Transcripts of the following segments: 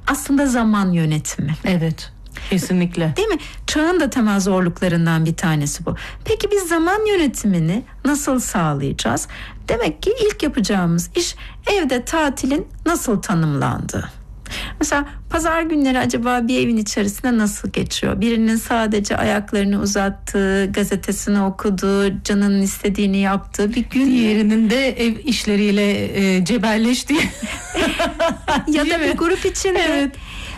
aslında zaman yönetimi. Evet. Kesinlikle. Değil mi? Çağın da temel zorluklarından bir tanesi bu. Peki biz zaman yönetimini nasıl sağlayacağız? Demek ki ilk yapacağımız iş evde tatilin nasıl tanımlandığı. Mesela pazar günleri acaba bir evin içerisinde nasıl geçiyor? Birinin sadece ayaklarını uzattığı, gazetesini okuduğu, canının istediğini yaptığı bir gün. Diğerinin de ev işleriyle cebelleştiği. Ya da bir grup içinde. Evet.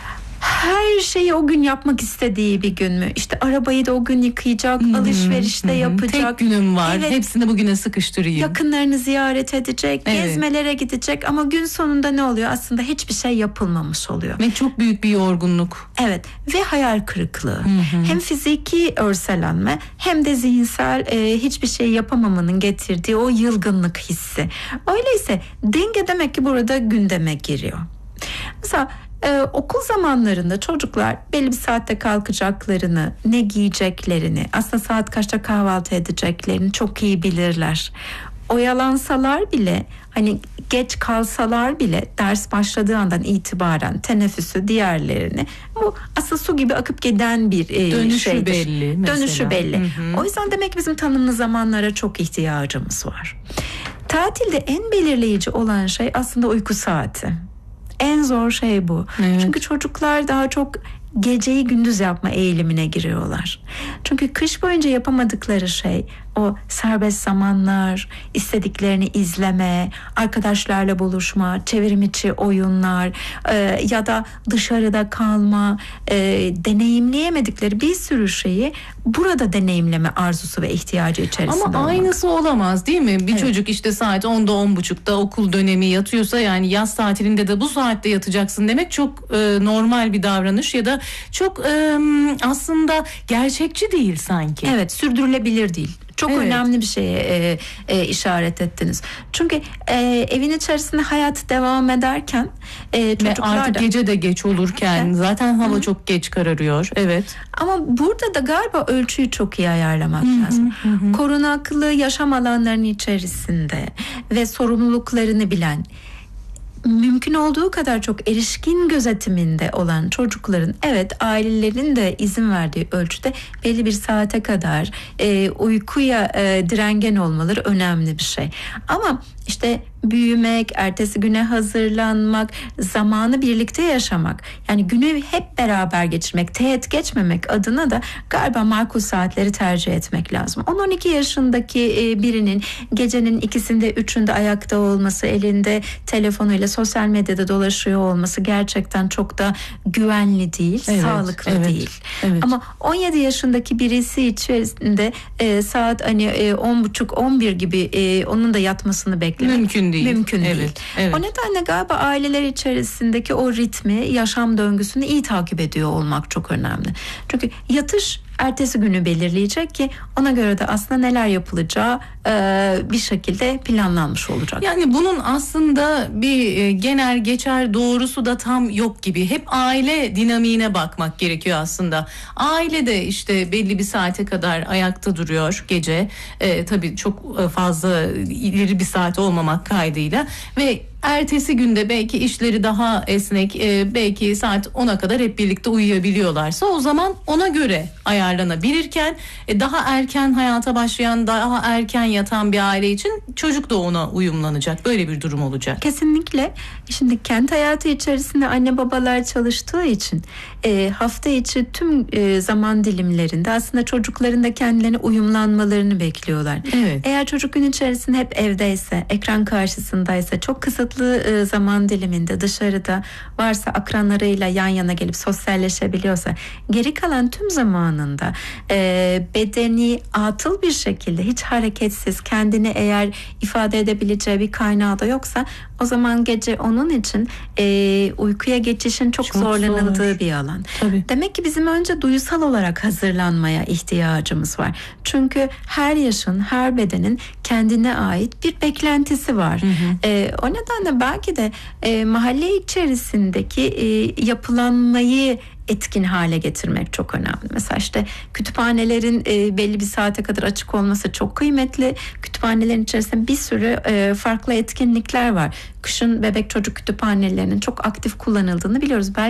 Her şeyi o gün yapmak istediği bir gün mü? İşte arabayı da o gün yıkayacak, alışverişte yapacak. Tek günüm var. Evet. Hepsini bugüne sıkıştırayım. Yakınlarını ziyaret edecek, Evet. gezmelere gidecek ama gün sonunda ne oluyor? Aslında hiçbir şey yapılmamış oluyor. Ve çok büyük bir yorgunluk. Evet, ve hayal kırıklığı. Hem fiziki örselenme hem de zihinsel hiçbir şey yapamamanın getirdiği o yılgınlık hissi. Öyleyse denge demek ki burada gündeme giriyor. Mesela okul zamanlarında çocuklar belli bir saatte kalkacaklarını, ne giyeceklerini, aslında saat kaçta kahvaltı edeceklerini çok iyi bilirler. Oyalansalar bile, hani geç kalsalar bile ders başladığı andan itibaren teneffüsü, diğerlerini, bu aslında su gibi akıp giden bir Dönüşü şeydir. belli mesela. Dönüşü belli. O yüzden demek ki bizim tanımlı zamanlara çok ihtiyacımız var. Tatilde en belirleyici olan şey aslında uyku saati. En zor şey bu. Evet. Çünkü çocuklar daha çok geceyi gündüz yapma eğilimine giriyorlar. Çünkü kış boyunca yapamadıkları şey o serbest zamanlar, istediklerini izleme, arkadaşlarla buluşma, çevrim içi oyunlar ya da dışarıda kalma, deneyimleyemedikleri bir sürü şeyi burada deneyimleme arzusu ve ihtiyacı içerisinde Ama olmak. aynısı olamaz değil mi? Bir Evet. çocuk işte saat 10'da 10.30'da okul dönemi yatıyorsa, yani yaz tatilinde de bu saatte yatacaksın demek çok normal bir davranış ya da çok aslında gerçekçi değil sanki. Evet, sürdürülebilir değil. Çok Evet. önemli bir şeye işaret ettiniz. Çünkü evin içerisinde hayat devam ederken Ve çocuklar artık da... gece de geç olurken zaten hava çok geç kararıyor. Evet. Ama burada da galiba ölçüyü çok iyi ayarlamak lazım. Korunaklı yaşam alanlarının içerisinde ve sorumluluklarını bilen, mümkün olduğu kadar çok erişkin gözetiminde olan çocukların, evet, ailelerin de izin verdiği ölçüde belli bir saate kadar uykuya direngen olmaları önemli bir şey. Ama işte büyümek, ertesi güne hazırlanmak, zamanı birlikte yaşamak, yani günü hep beraber geçirmek, teğet geçmemek adına da galiba makul saatleri tercih etmek lazım. 10-12 yaşındaki birinin gecenin 2'sinde 3'ünde ayakta olması, elinde telefonuyla sosyal medyada dolaşıyor olması gerçekten çok da güvenli değil, Evet, sağlıklı değil. Evet. Ama 17 yaşındaki birisi içerisinde saat hani 10.30-11 gibi onun da yatmasını beklemek Mümkün değil. Mümkün Evet, değil. evet. O nedenle galiba aileler içerisindeki o ritmi, yaşam döngüsünü iyi takip ediyor olmak çok önemli. Çünkü yatış ertesi günü belirleyecek ki ona göre de aslında neler yapılacağı bir şekilde planlanmış olacak. Yani bunun aslında bir genel geçer doğrusu da tam yok gibi. Hep aile dinamiğine bakmak gerekiyor aslında. Aile de işte belli bir saate kadar ayakta duruyor gece. Tabii çok fazla ileri bir saat olmamak kaydıyla ve ertesi günde belki işleri daha esnek, belki saat 10'a kadar hep birlikte uyuyabiliyorlarsa o zaman ona göre ayarlanabilirken daha erken hayata başlayan, daha erken yatan bir aile için çocuk da ona uyumlanacak. Böyle bir durum olacak. Kesinlikle. Şimdi kent hayatı içerisinde anne babalar çalıştığı için hafta içi tüm zaman dilimlerinde aslında çocukların da kendilerine uyumlanmalarını bekliyorlar. Evet. Eğer çocuk gün içerisinde hep evdeyse, ekran karşısındaysa, çok kısıtlı zaman diliminde dışarıda varsa, akranlarıyla yan yana gelip sosyalleşebiliyorsa, geri kalan tüm zamanında bedeni atıl bir şekilde, hiç hareketsiz, kendini eğer ifade edebileceği bir kaynağı da yoksa, o zaman gece onun için uykuya geçişin çok zorlanıldığı zor bir alan. Tabii. Demek ki bizim önce duysal olarak hazırlanmaya ihtiyacımız var. Çünkü her yaşın, her bedenin kendine ait bir beklentisi var. O nedenle belki de mahalle içerisindeki yapılanmayı etkin hale getirmek çok önemli. Mesela işte kütüphanelerin belli bir saate kadar açık olması çok kıymetli. Kütüphanelerin içerisinde bir sürü farklı etkinlikler var. Kışın bebek çocuk kütüphanelerinin çok aktif kullanıldığını biliyoruz. Belki